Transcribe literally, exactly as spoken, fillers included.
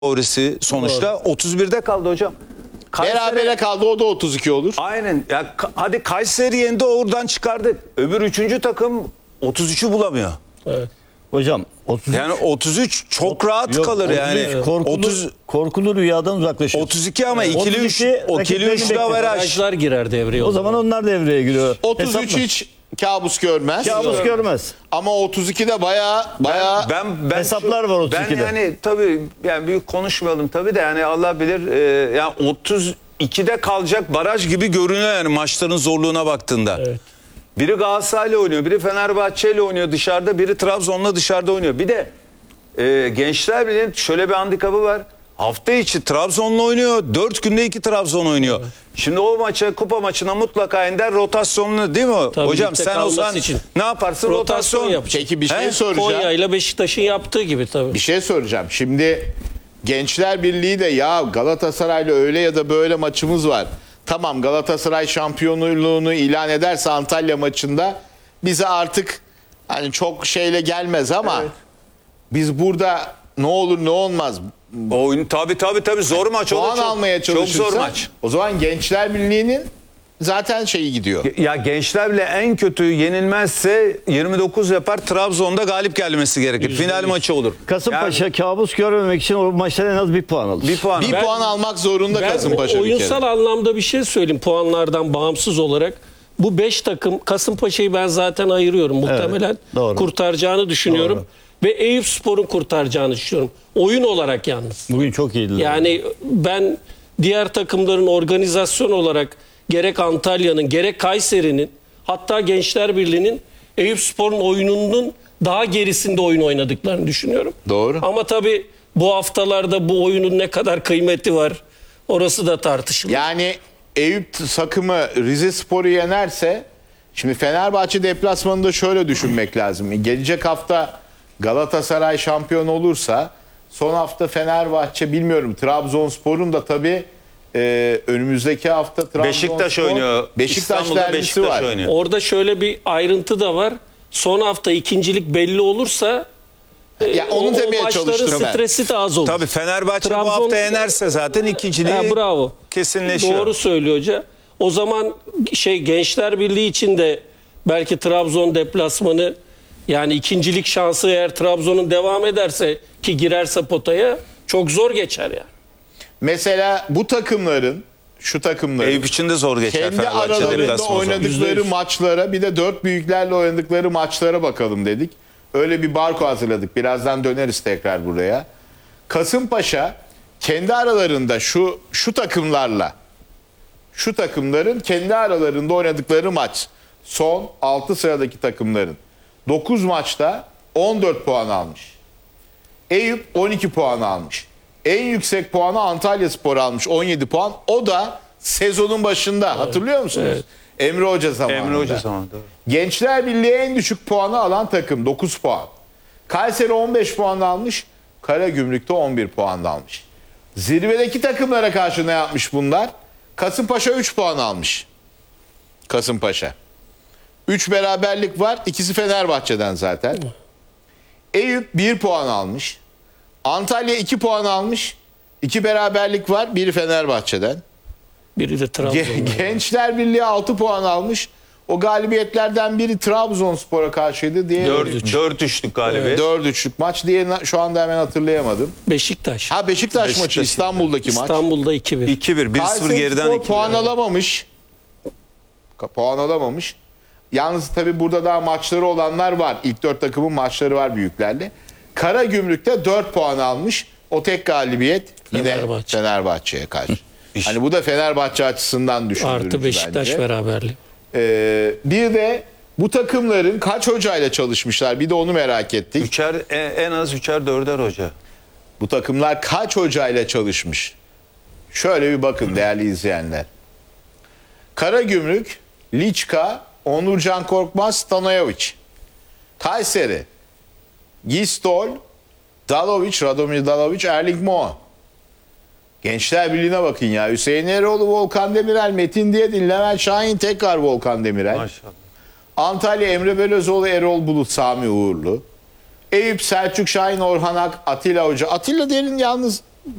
favorisi sonuçta. Doğru. otuz birde kaldı hocam. Kayseri... Berabere kaldı, o da otuz iki olur. Aynen. Ya, hadi Kayseri yendi, oradan çıkardık. Öbür üçüncü takım otuz üçü bulamıyor. Evet. Hocam otuz üç, yani otuz üç çok rahat yok, kalır yani. Korkulu, otuz, korkulu rüyadan uzaklaşıyor. otuz iki ama ikili üç, ikili üç averajlar girer devreye. O, o zaman onlar devreye giriyor. otuz üç hiç kabus görmez. Kabus görmez. Ama otuz ikide bayağı bayağı ben, ben, ben hesaplar var otuz ikide. Ben yani tabii yani büyük konuşmayalım tabii de yani Allah bilir e, yani otuz ikide kalacak baraj gibi görünüyor yani maçların zorluğuna baktığında. Evet. Biri Galatasaray'la oynuyor, biri Fenerbahçe'yle oynuyor dışarıda, biri Trabzon'la dışarıda oynuyor. Bir de e, Gençler Birliği'nin şöyle bir handikapı var. Hafta içi Trabzon'la oynuyor, dört günde iki Trabzon oynuyor. Evet. Şimdi o maça, kupa maçına mutlaka ender rotasyonlu değil mi? Tabii, hocam sen o zaman için ne yaparsın? Rotasyon, rotasyon yapacak. Peki bir şey He? soracağım. Konya ile Beşiktaş'ın yaptığı gibi tabii. Bir şey soracağım. Şimdi Gençler Birliği de ya Galatasaray'la öyle ya da böyle maçımız var. Tamam, Galatasaray şampiyonluğunu ilan ederse Antalya maçında bize artık hani çok şeyle gelmez ama evet. Biz burada ne olur ne olmaz. Oyun tabii tabii tabii zor maç. Puan çok, almaya çalışırsa çok zor maç. O zaman Gençler Birliği'nin zaten şeyi gidiyor. Ya Gençler bile en kötü yenilmezse yirmi dokuz yapar, Trabzon'da galip gelmesi gerekir. Yüzde Final yüz. Maçı olur. Kasımpaşa yani, kabus görmemek için o maçtan en az bir puan alır. Bir puan, bir ben, puan almak zorunda ben Kasımpaşa. Oyunsal anlamda bir şey söyleyeyim puanlardan bağımsız olarak. Bu beş takım, Kasımpaşa'yı ben zaten ayırıyorum. Muhtemelen evet, kurtaracağını düşünüyorum. Doğru. Ve Eyüpspor'un kurtaracağını düşünüyorum. Oyun olarak yalnız. Bugün çok iyiydi. Yani ben diğer takımların organizasyon olarak gerek Antalya'nın gerek Kayseri'nin hatta Gençler Birliği'nin Eyüpspor'un oyununun daha gerisinde oyun oynadıklarını düşünüyorum. Doğru. Ama tabii bu haftalarda bu oyunun ne kadar kıymeti var orası da tartışılır. Yani Eyüp takımı Rizespor'u yenerse, şimdi Fenerbahçe deplasmanında şöyle düşünmek lazım. Gelecek hafta Galatasaray şampiyon olursa son hafta Fenerbahçe, bilmiyorum, Trabzonspor'un da tabii e, önümüzdeki hafta Trabzonspor, Beşiktaş oynuyor. Beşiktaş derbisi var. Oynuyor. Orada şöyle bir ayrıntı da var. Son hafta ikincilik belli olursa ya onu o, demeye o maçların stresi de az olur. Tabii Fenerbahçe Trabzon, bu hafta yenerse zaten ikinciliği ha, bravo. kesinleşiyor. Doğru söylüyor hoca. O zaman şey Gençler Birliği için de belki Trabzon deplasmanı, yani ikincilik şansı eğer Trabzon'un devam ederse ki girerse potaya çok zor geçer yani. Mesela bu takımların, şu takımların Eyüp için de zor geçer. Kendi aralarında oynadıkları maçlara, bir de dört büyüklerle oynadıkları maçlara bakalım dedik. Öyle bir barko hazırladık. Birazdan döneriz tekrar buraya. Kasımpaşa kendi aralarında şu şu takımlarla, şu takımların kendi aralarında oynadıkları maç, son altı sıradaki takımların dokuz maçta on dört puan almış. Eyüp on iki puan almış. En yüksek puanı Antalyaspor almış, on yedi puan. O da sezonun başında. Evet. Hatırlıyor musunuz? Evet. Emre Hoca zamanında. Emre Hoca zamanında. Gençler Birliği en düşük puanı alan takım dokuz puan. Kayseri on beş puan almış. Karagümrük'te on bir puan almış. Zirvedeki takımlara karşı ne yapmış bunlar? Kasımpaşa üç puan almış. Kasımpaşa. üç beraberlik var. İkisi Fenerbahçe'den zaten. Eyüp bir puan almış. Antalya iki puan almış. iki beraberlik var. Biri Fenerbahçe'den. Biri de Trabzon'dan. Gençler Birliği altı puan almış. O galibiyetlerden biri Trabzonspor'a karşıydı. dört üçlük galibiyet. dört üçlük maç. Diğerini şu anda hemen hatırlayamadım. Beşiktaş. Ha Beşiktaş, Beşiktaş maçı, İstanbul'daki maç. İstanbul'da iki bir. iki bir. bir sıfır geriden iki bir. Puan alamamış. Puan alamamış. Yalnız tabii burada daha maçları olanlar var. İlk dört takımın maçları var büyüklerle. Karagümrük'te dört puan almış. O tek galibiyet yine Fenerbahçe. Fenerbahçe'ye karşı. Hani bu da Fenerbahçe açısından düşündürücü artı Beşiktaş bence. beraberliği. Ee, bir de bu takımların kaç hocayla çalışmışlar? Bir de onu merak ettik. Üçer, en az üçer dörder hoca. Bu takımlar kaç hocayla çalışmış? Şöyle bir bakın değerli izleyenler. Karagümrük, Liçka, Onurcan Korkmaz, Stanojevic. Kayseri, Gistol, Dalovic, Radomir Dalovic, Erling Moa. Gençler Birliği'ne bakın ya. Hüseyin Eroğlu, Volkan Demirel, Metin Diyedin, Levent Şahin, tekrar Volkan Demirel. Maşallah. Antalya, Emre Belözoğlu, Erol Bulut, Sami Uğurlu. Eyüp, Selçuk Şahin, Orhan Ak, Atilla Hoca. Atilla Derin yalnız